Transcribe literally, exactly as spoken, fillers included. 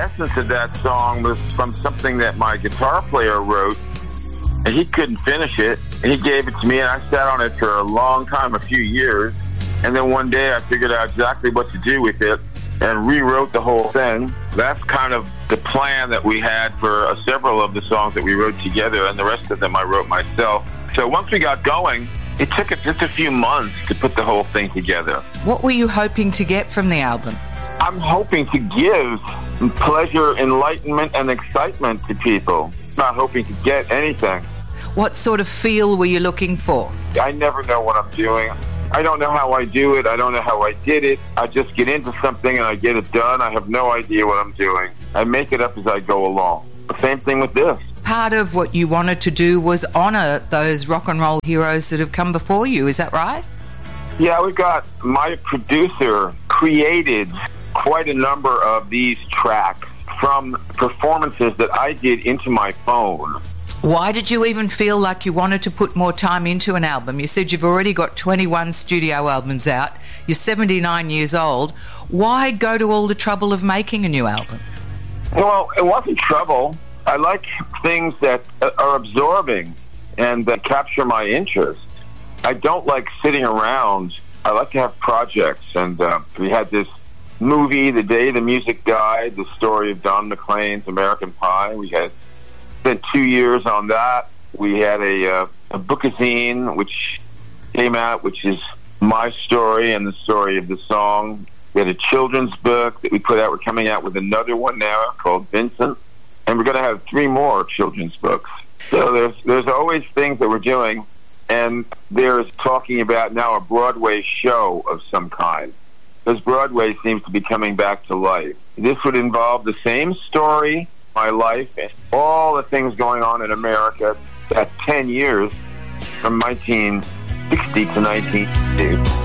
essence of that song was from something that my guitar player wrote, and he couldn't finish it. He gave it to me, and I sat on it for a long time, a few years. And then one day I figured out exactly what to do with it and rewrote the whole thing. That's kind of the plan that we had for uh, several of the songs that we wrote together, and the rest of them I wrote myself. So once we got going, it took us just a few months to put the whole thing together. What were you hoping to get from the album? I'm hoping to give pleasure, enlightenment, and excitement to people. Not hoping to get anything. What sort of feel were you looking for? I never know what I'm doing. I don't know how I do it. I don't know how I did it. I just get into something and I get it done. I have no idea what I'm doing. I make it up as I go along. The same thing with this. Part of what you wanted to do was honour those rock and roll heroes that have come before you. Is that right? Yeah, we got my producer created quite a number of these tracks from performances that I did into my phone. Why did you even feel like you wanted to put more time into an album? You said you've already got twenty-one studio albums out. You're seventy-nine years old. Why go to all the trouble of making a new album? Well, it wasn't trouble. I like things that are absorbing and that capture my interest. I don't like sitting around. I like to have projects. And uh, we had this movie, The Day the Music Died, the story of Don McLean's American Pie. We had spent two years on that. We had a, uh, a bookazine which came out, which is my story and the story of the song. We had a children's book that we put out. We're coming out with another one now called Vincent. And we're going to have three more children's books. So there's there's always things that we're doing. And there's talking about now a Broadway show of some kind. Because Broadway seems to be coming back to life. This would involve the same story, my life, and all the things going on in America that ten years from nineteen sixty to nineteen eighty.